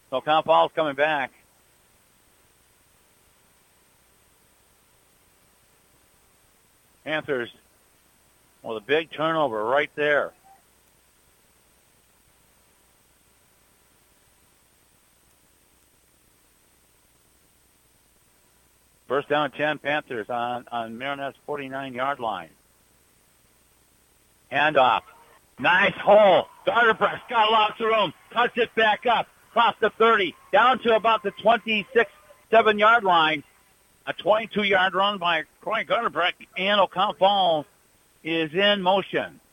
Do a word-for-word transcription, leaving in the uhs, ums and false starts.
So Count Falls coming back. Panthers with a big turnover right there. First down ten, Panthers on, on Marinette's forty-nine-yard line. Handoff. Nice hole. Gardner Press got lots of room. Cuts it back up. Across the thirty. Down to about the twenty-six, seven-yard line. A twenty-two-yard run by Troy Gardner Breck, and O'Connell Falls is in motion.